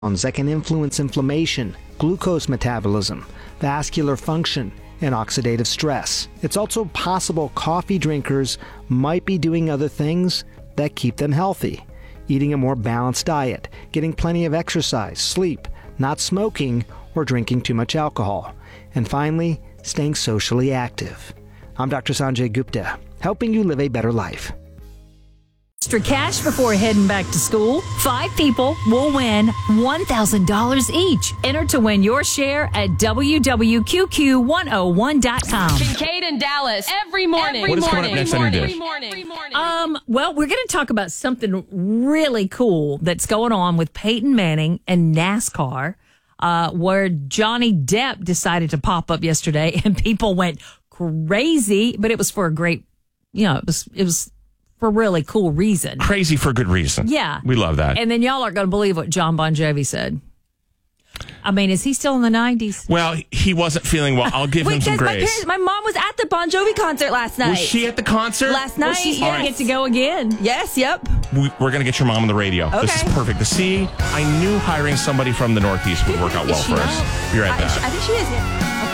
that can influence inflammation, glucose metabolism, vascular function, and oxidative stress. It's also possible coffee drinkers might be doing other things that keep them healthy. Eating a more balanced diet, getting plenty of exercise, sleep, not smoking, or drinking too much alcohol. And finally, staying socially active. I'm Dr. Sanjay Gupta, helping you live a better life. Extra cash before heading back to school. 5 people will win $1,000 each. Enter to win your share at www.QQ101.com. Kincaid and Dallas every morning. What is coming up next on your dish? Well, we're going to talk about something really cool that's going on with Peyton Manning and NASCAR, where Johnny Depp decided to pop up yesterday, and people went crazy. But it was for a great, it was for a really cool reason. Crazy for good reason. Yeah. We love that. And then y'all aren't going to believe what John Bon Jovi said. I mean, is he still in the 90s? Well, he wasn't feeling well. I'll give him some grace. My mom was at the Bon Jovi concert last night. Was she at the concert? Last night. She's going to get to go again. Yes, yep. We're going to get your mom on the radio. Okay. This is perfect. I knew hiring somebody from the Northeast would work out well for us. Be right back. I think she is, yeah. Okay.